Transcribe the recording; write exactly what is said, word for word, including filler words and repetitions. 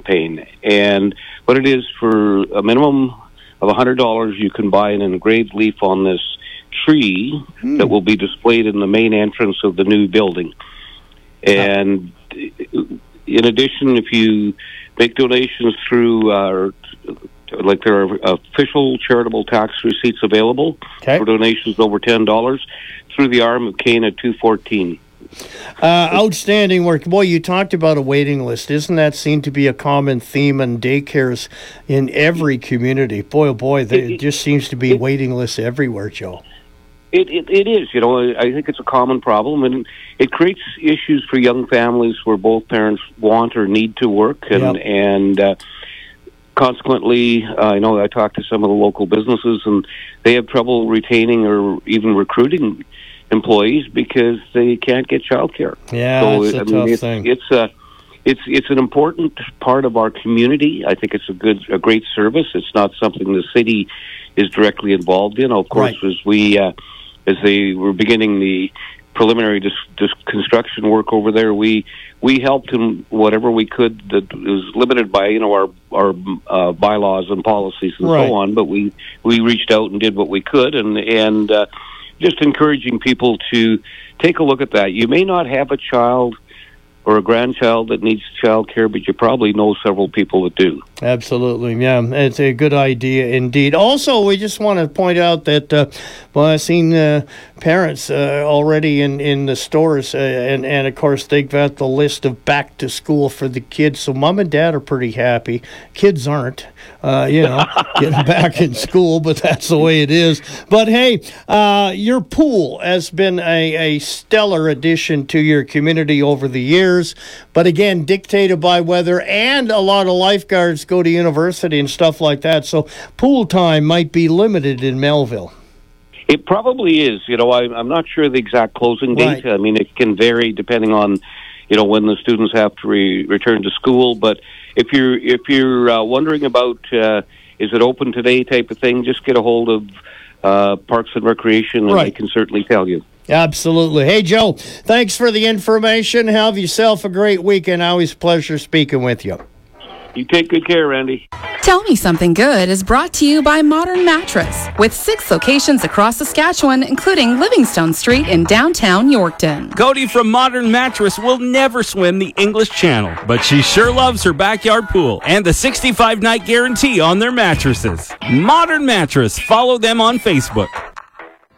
campaign. And what it is, for a minimum of one hundred dollars, you can buy an engraved leaf on this tree hmm. that will be displayed in the main entrance of the new building. And in addition, if you make donations through, uh, like there are official charitable tax receipts available okay. for donations over ten dollars through the arm of Cain at two fourteen. Uh, outstanding work. Boy, you talked about a waiting list. Isn't that seem to be a common theme in daycares in every community? Boy, oh boy, there it, just seems to be it, waiting lists everywhere, Joe. It, it it is. You know, I think it's a common problem, and it creates issues for young families where both parents want or need to work, and yep. and uh, consequently, uh, I know I talked to some of the local businesses, and they have trouble retaining or even recruiting employees because they can't get childcare. Yeah, so, it's a I tough mean, it's, thing. It's a it's it's an important part of our community. I think it's a good, a great service. It's not something the city is directly involved in. Of course, right. as we uh, as they were beginning the preliminary dis, dis construction work over there, we we helped in whatever we could that was limited by you know our our uh, bylaws and policies and right. so on. But we we reached out and did what we could, and and. Uh, just encouraging people to take a look at that. You may not have a child or a grandchild that needs child care, but you probably know several people that do. Absolutely, yeah. It's a good idea indeed. Also, we just want to point out that, uh, well, I've seen uh, parents uh, already in, in the stores, uh, and, and, of course, they've got the list of back to school for the kids, so mom and dad are pretty happy. Kids aren't, uh, you know, getting back in school, but that's the way it is. But, hey, uh, your pool has been a, a stellar addition to your community over the years. But again, dictated by weather, and a lot of lifeguards go to university and stuff like that. So pool time might be limited in Melville. It probably is. You know, I, I'm not sure the exact closing date. Right. I mean, it can vary depending on, you know, when the students have to re- return to school. But if you're if you're uh, wondering about uh, is it open today type of thing, just get a hold of uh, Parks and Recreation, and right. they can certainly tell you. Absolutely. Hey, Joe, thanks for the information. Have yourself a great weekend. Always a pleasure speaking with you. You take good care, Randy. Tell Me Something Good is brought to you by Modern Mattress, with six locations across Saskatchewan, including Livingstone Street in downtown Yorkton. Cody from Modern Mattress will never swim the English Channel, but she sure loves her backyard pool and the sixty-five night guarantee on their mattresses. Modern Mattress. Follow them on Facebook.